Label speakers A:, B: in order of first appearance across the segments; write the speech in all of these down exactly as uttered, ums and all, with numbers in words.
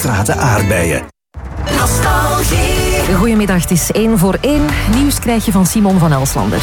A: gestrate aardbeien.
B: Nostalgie. Goedemiddag, het is één voor één. Nieuws krijg je van Simon van Elslander.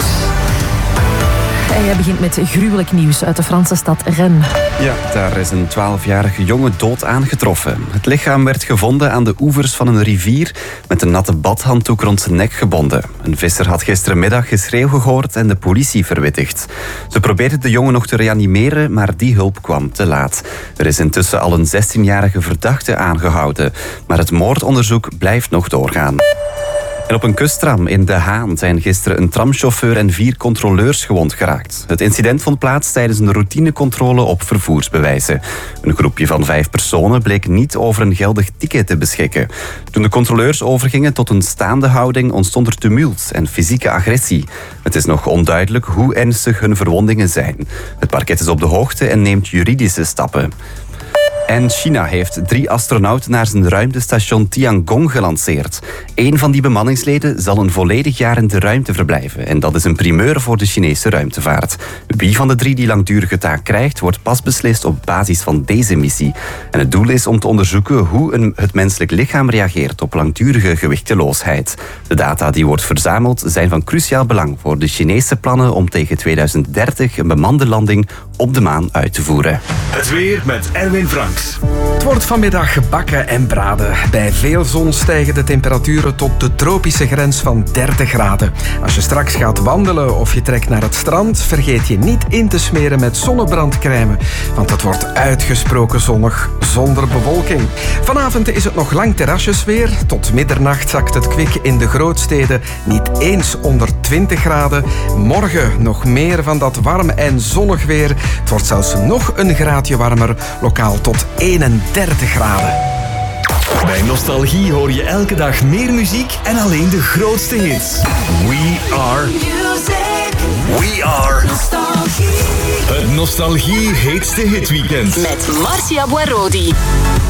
B: En jij begint met gruwelijk nieuws uit de Franse stad Rennes.
C: Ja, daar is een twaalfjarige jongen dood aangetroffen. Het lichaam werd gevonden aan de oevers van een rivier met een natte badhanddoek rond zijn nek gebonden. Een visser had gisterenmiddag geschreeuw gehoord en de politie verwittigd. Ze probeerden de jongen nog te reanimeren, maar die hulp kwam te laat. Er is intussen al een zestienjarige verdachte aangehouden, maar het moordonderzoek blijft nog doorgaan. En op een kusttram in De Haan zijn gisteren een tramchauffeur en vier controleurs gewond geraakt. Het incident vond plaats tijdens een routinecontrole op vervoersbewijzen. Een groepje van vijf personen bleek niet over een geldig ticket te beschikken. Toen de controleurs overgingen tot een staande houding ontstond er tumult en fysieke agressie. Het is nog onduidelijk hoe ernstig hun verwondingen zijn. Het parket is op de hoogte en neemt juridische stappen. En China heeft drie astronauten naar zijn ruimtestation Tiangong gelanceerd. Eén van die bemanningsleden zal een volledig jaar in de ruimte verblijven. En dat is een primeur voor de Chinese ruimtevaart. Wie van de drie die langdurige taak krijgt, wordt pas beslist op basis van deze missie. En het doel is om te onderzoeken hoe een, het menselijk lichaam reageert op langdurige gewichteloosheid. De data die wordt verzameld zijn van cruciaal belang voor de Chinese plannen om tegen tweeduizend dertig een bemande landing op de maan uit te voeren.
A: Het weer met Erwin Franks.
D: Het wordt vanmiddag gebakken en braden. Bij veel zon stijgen de temperaturen tot de tropische grens van dertig graden. Als je straks gaat wandelen of je trekt naar het strand, vergeet je niet in te smeren met zonnebrandcrème. Want het wordt uitgesproken zonnig, zonder bewolking. Vanavond is het nog lang terrasjesweer. Tot middernacht zakt het kwik in de grootsteden niet eens onder twintig graden. Morgen nog meer van dat warm en zonnig weer. Het wordt zelfs nog een graadje warmer, lokaal tot eenendertig graden.
A: Bij Nostalgie hoor je elke dag meer muziek en alleen de grootste hits. We are music. We are Nostalgie. Het Nostalgie heetste hitweekend.
E: Met Marcia Boirodi.